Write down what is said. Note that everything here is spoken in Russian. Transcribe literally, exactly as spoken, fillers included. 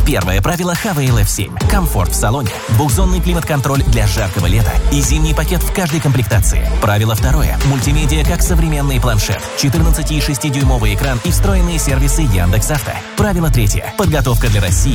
Первое правило Хавейл эф семь. Комфорт в салоне. Двухзонный климат-контроль для жаркого лета и зимний пакет в каждой комплектации. Правило второе. Мультимедиа как современный планшет. четырнадцати и шести дюймовый экран и встроенные сервисы Яндекс.Авто. Правило третье. Подготовка для России